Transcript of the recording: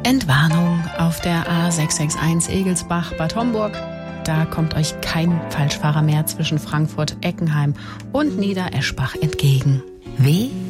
Entwarnung auf der A661 Egelsbach-Bad Homburg. Da kommt euch kein Falschfahrer mehr zwischen Frankfurt, Eckenheim und Niedereschbach entgegen.